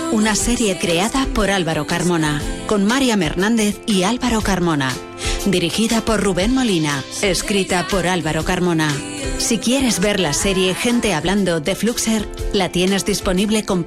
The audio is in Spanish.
Una serie creada por Álvaro Carmona, con Mariam Hernández y Álvaro Carmona. Dirigida por Rubén Molina, escrita por Álvaro Carmona. Si quieres ver la serie Gente Hablando de Fluxer, la tienes disponible con